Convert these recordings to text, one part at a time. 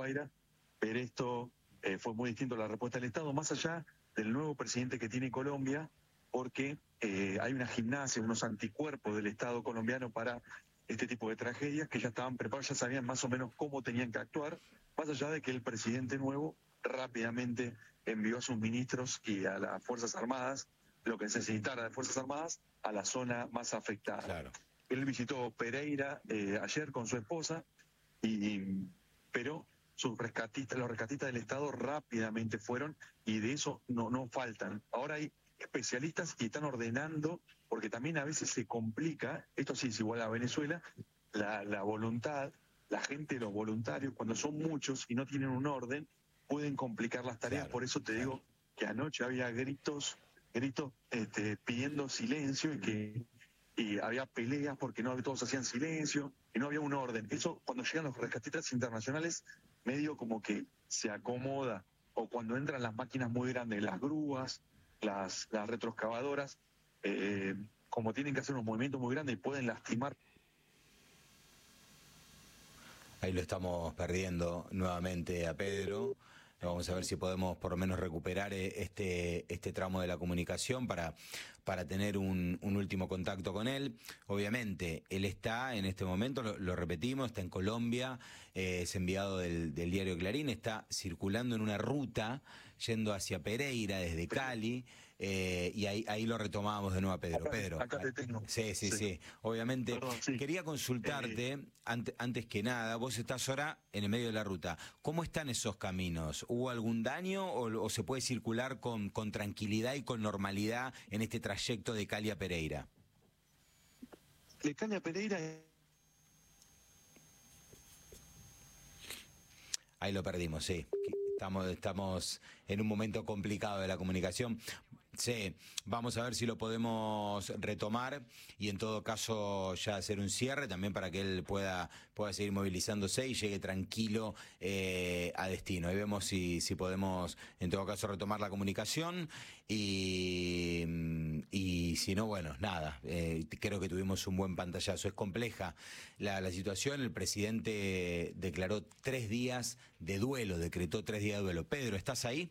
Guaira, pero esto fue muy distinto a la respuesta del Estado, más allá del nuevo presidente que tiene Colombia, porque hay una gimnasia, unos anticuerpos del Estado colombiano para este tipo de tragedias que ya estaban preparados, ya sabían más o menos cómo tenían que actuar, más allá de que el presidente nuevo rápidamente envió a sus ministros y a las Fuerzas Armadas, lo que necesitara de Fuerzas Armadas, a la zona más afectada. Claro. Él visitó Pereira ayer con su esposa, pero los rescatistas del Estado rápidamente fueron, y de eso no faltan. Ahora hay especialistas que están ordenando, porque también a veces se complica, esto sí es igual a Venezuela, la voluntad, la gente, los voluntarios, cuando son muchos y no tienen un orden, pueden complicar las tareas. Claro, por eso te digo que anoche había gritos pidiendo silencio y había peleas porque no todos hacían silencio y no había un orden. Eso, cuando llegan los rescatistas internacionales, medio como que se acomoda, o cuando entran las máquinas muy grandes, las grúas, las retroexcavadoras, como tienen que hacer unos movimientos muy grandes y pueden lastimar. Ahí lo estamos perdiendo nuevamente a Pedro. Vamos a ver si podemos por lo menos recuperar este tramo de la comunicación para tener un último contacto con él. Obviamente, él está en este momento, lo repetimos, está en Colombia, es enviado del diario Clarín, está circulando en una ruta yendo hacia Pereira desde Cali, y ahí lo retomamos de nuevo a Pedro. Pedro. Acá te tengo. Sí. Obviamente, perdón, sí. Quería consultarte, antes que nada, vos estás ahora en el medio de la ruta. ¿Cómo están esos caminos? ¿Hubo algún daño o se puede circular con tranquilidad y con normalidad en este trayecto de Cali a Pereira? De Cali a Pereira... Ahí lo perdimos, sí. Estamos en un momento complicado de la comunicación. Sí, vamos a ver si lo podemos retomar y en todo caso ya hacer un cierre también para que él pueda seguir movilizándose y llegue tranquilo a destino. Ahí vemos si podemos en todo caso retomar la comunicación y si no, bueno, nada, creo que tuvimos un buen pantallazo. Es compleja la situación, el presidente declaró 3 días de duelo, decretó 3 días de duelo. Pedro, ¿estás ahí?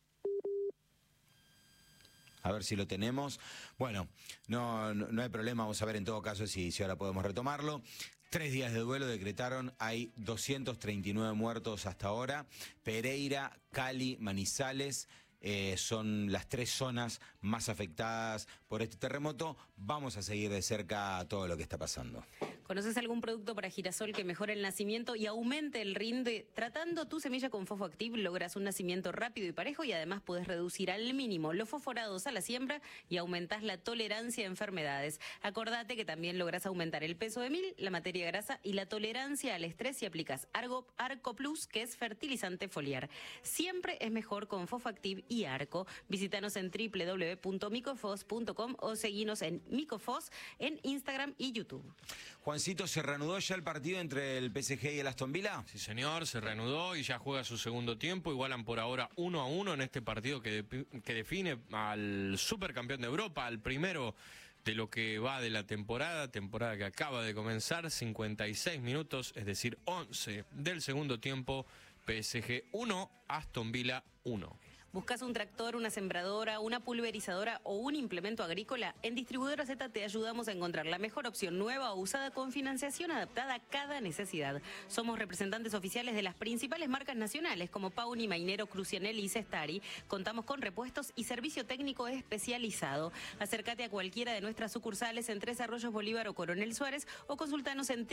A ver si lo tenemos. Bueno, no hay problema, vamos a ver en todo caso si ahora podemos retomarlo. 3 días de duelo decretaron, hay 239 muertos hasta ahora. Pereira, Cali, Manizales son las 3 zonas más afectadas por este terremoto. Vamos a seguir de cerca todo lo que está pasando. ¿Conoces algún producto para girasol que mejore el nacimiento y aumente el rinde? Tratando tu semilla con Fosfoactiv logras un nacimiento rápido y parejo y además puedes reducir al mínimo los fosforados a la siembra y aumentás la tolerancia a enfermedades. Acordate que también logras aumentar el peso de mil, la materia grasa y la tolerancia al estrés si aplicas Arco Plus, que es fertilizante foliar. Siempre es mejor con Fosfoactiv y Arco. Visítanos en www.micofos.com o seguinos en Micofos en Instagram y YouTube. Juancito, ¿se reanudó ya el partido entre el PSG y el Aston Villa? Sí, señor, se reanudó y ya juega su segundo tiempo. Igualan por ahora 1-1 en este partido que define al supercampeón de Europa, al primero de lo que va de la temporada que acaba de comenzar. 56 minutos, es decir, 11 del segundo tiempo. PSG 1, Aston Villa 1. ¿Buscas un tractor, una sembradora, una pulverizadora o un implemento agrícola? En Distribuidora Z te ayudamos a encontrar la mejor opción nueva o usada con financiación adaptada a cada necesidad. Somos representantes oficiales de las principales marcas nacionales como Pauni, Mainero, Crucianelli y Cestari. Contamos con repuestos y servicio técnico especializado. Acércate a cualquiera de nuestras sucursales en 3 Arroyos, Bolívar o Coronel Suárez o consultanos en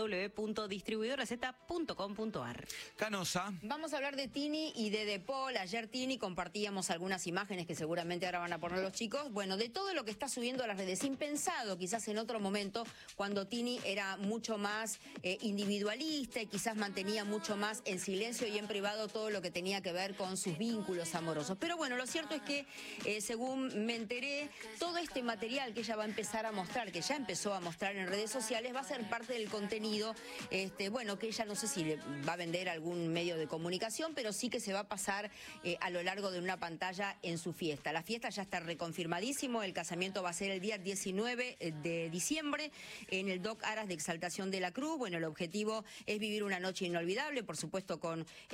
www.distribuidoraz.com.ar. Canosa. Vamos a hablar de Tini y de De Paul. Ayer Tini compartíamos algunas imágenes que seguramente ahora van a poner los chicos. Bueno, de todo lo que está subiendo a las redes, impensado quizás en otro momento, cuando Tini era mucho más individualista y quizás mantenía mucho más en silencio y en privado todo lo que tenía que ver con sus vínculos amorosos. Pero bueno, lo cierto es que, según me enteré, todo este material que ella va a empezar a mostrar, que ya empezó a mostrar en redes sociales, va a ser parte del contenido, bueno, que ella no sé si le va a vender algún medio de comunicación, pero sí que se va a pasar a lo largo de una pantalla en su fiesta. La fiesta ya está reconfirmadísimo, el casamiento va a ser el día 19 de diciembre en el Doc Aras de Exaltación de la Cruz. Bueno, el objetivo es vivir una noche inolvidable, por supuesto con